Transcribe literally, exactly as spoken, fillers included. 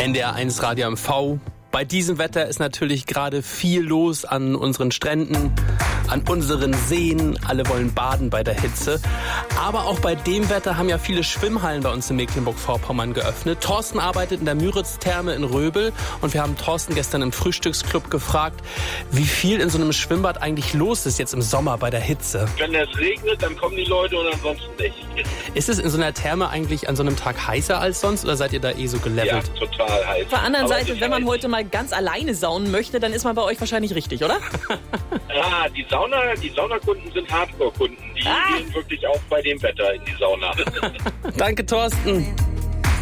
N D R eins Radio M V. Bei diesem Wetter ist natürlich gerade viel los an unseren Stränden, an unseren Seen. Alle wollen baden bei der Hitze. Aber auch bei dem Wetter haben ja viele Schwimmhallen bei uns in Mecklenburg-Vorpommern geöffnet. Thorsten arbeitet in der Müritz-Therme in Röbel und wir haben Thorsten gestern im Frühstücksclub gefragt, wie viel in so einem Schwimmbad eigentlich los ist jetzt im Sommer bei der Hitze. Wenn es regnet, dann kommen die Leute und ansonsten nicht. Ist es in so einer Therme eigentlich an so einem Tag heißer als sonst oder seid ihr da eh so gelevelt? Ja, total heiß. Auf der anderen Aber Seite, wenn man heute mal ganz alleine saunen möchte, dann ist man bei euch wahrscheinlich richtig, oder? Ja, die Sauna, die Saunakunden sind Hardcore-Kunden. Die Ah. gehen wirklich auch bei dem Wetter in die Sauna. Danke, Thorsten.